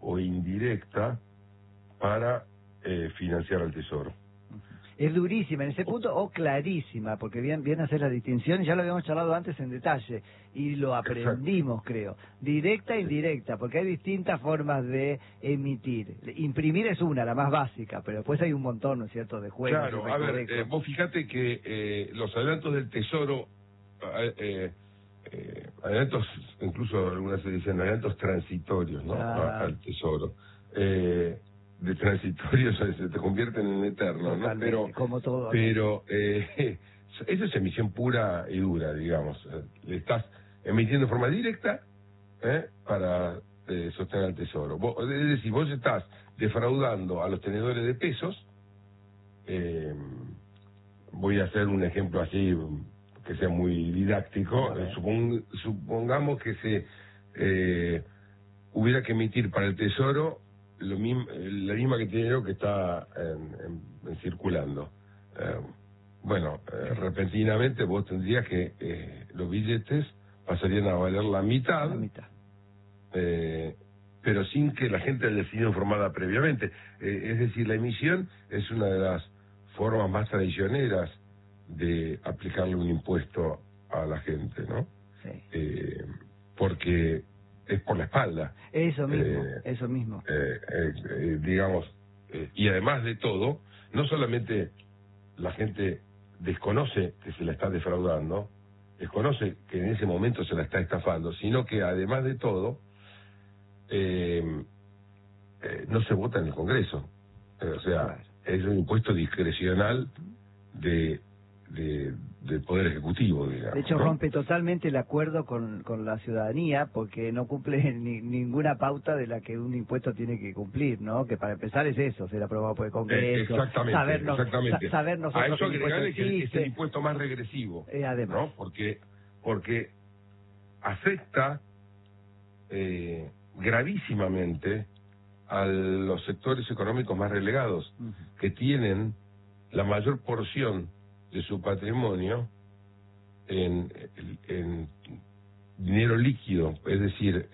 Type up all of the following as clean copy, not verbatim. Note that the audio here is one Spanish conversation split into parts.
o indirecta para financiar al Tesoro. Es durísima en ese punto o clarísima, porque bien hacer la distinción, ya lo habíamos charlado antes en detalle, y lo aprendimos, creo. Directa e indirecta, porque hay distintas formas de emitir. Imprimir es una, la más básica, pero después hay un montón, ¿no es cierto?, de juegos. Claro, a ver, vos fíjate que los adelantos del Tesoro, adelantos, incluso algunas se dicen adelantos transitorios, ¿no? Al Tesoro. De transitorios se te convierten en eternos, ¿no? Pero, como todo. Pero eso es emisión pura y dura, digamos. Le estás emitiendo de forma directa para sostener al Tesoro. Es decir, vos estás defraudando a los tenedores de pesos. Voy a hacer un ejemplo así que sea muy didáctico. Supongamos que se hubiera que emitir para el Tesoro la misma cantidad de dinero que está circulando. Repentinamente vos tendrías que los billetes pasarían a valer la mitad. Pero sin que la haya decidido informada previamente. Es decir, la emisión es una de las formas más traicioneras de aplicarle un impuesto a la gente, ¿no? Sí. Porque es por la espalda. Eso mismo. Digamos, y además de todo, no solamente la gente desconoce que se la está defraudando, desconoce que en ese momento se la está estafando, sino que además de todo, no se vota en el Congreso. O sea, es un impuesto discrecional del Poder Ejecutivo, digamos. De hecho, rompe totalmente el acuerdo con la ciudadanía, porque no cumple ninguna pauta de la que un impuesto tiene que cumplir, ¿no? Que para empezar es eso, ser aprobado por el Congreso. Exactamente. Saber nosotros a eso agregarle que es el existe. impuesto más regresivo, además, ¿no? Porque afecta gravísimamente a los sectores económicos más relegados, que tienen la mayor porción de su patrimonio en dinero líquido, es decir,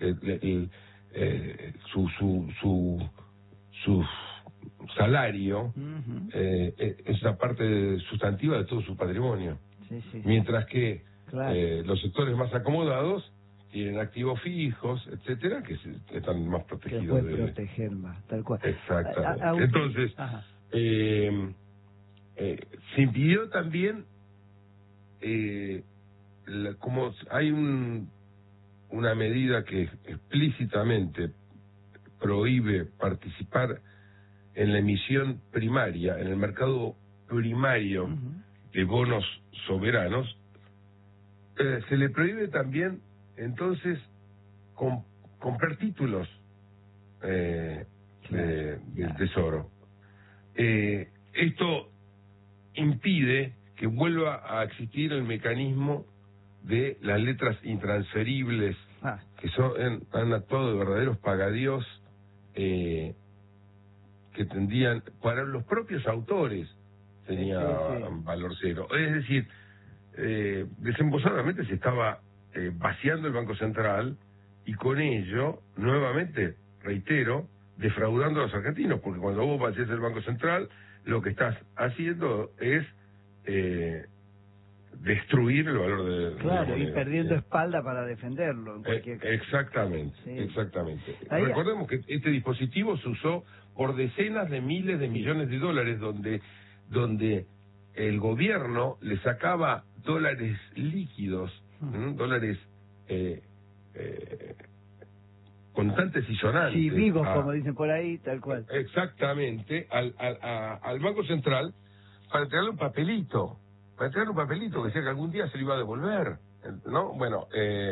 su salario es una parte sustantiva de todo su patrimonio. Mientras que los sectores más acomodados tienen activos fijos, etcétera, que están más protegidos. Que pueden proteger más, tal cual. Exactamente. Entonces, se impidió también, como hay una medida que explícitamente prohíbe participar en la emisión primaria, en el mercado primario de bonos soberanos, se le prohíbe también entonces comprar títulos del Tesoro. Esto impide que vuelva a existir el mecanismo de las letras intransferibles, que han actuado de verdaderos pagadiós, que tendrían, para los propios autores, tenía valor cero. Es decir, desembosadamente se estaba vaciando el Banco Central, y con ello, nuevamente, reitero, defraudando a los argentinos, porque cuando vos vacías el Banco Central, lo que estás haciendo es destruir el valor de la moneda. Y perdiendo espalda para defenderlo, en cualquier caso. Exactamente. Recordemos que este dispositivo se usó por decenas de miles de millones de dólares, donde el gobierno le sacaba dólares líquidos, dólares contantes y sonantes. Sí, vivos, como dicen por ahí, tal cual. Exactamente, al Banco Central, para entregarle un papelito, que decía que algún día se lo iba a devolver, ¿no? Bueno,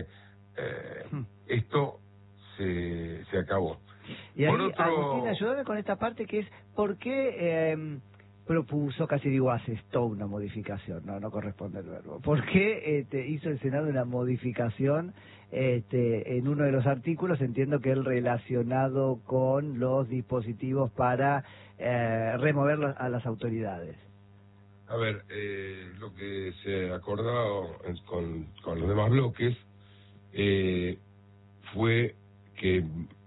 esto se acabó. Y ahí, Agustín, ayúdame con esta parte que es, ¿por qué propuso, casi digo asestó una modificación? No corresponde el verbo. ¿Por qué hizo el Senado una modificación en uno de los artículos? Entiendo que el relacionado con los dispositivos para remover a las autoridades. A ver, lo que se acordó con los demás bloques fue que